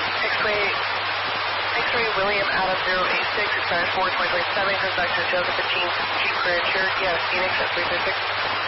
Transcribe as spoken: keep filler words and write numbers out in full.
X-ray, X-ray William Adam zero eight six, expired four twenty twenty-seven, comes back to Joseph fifteen, Jeep Grand Cherokee out of Phoenix at three three six.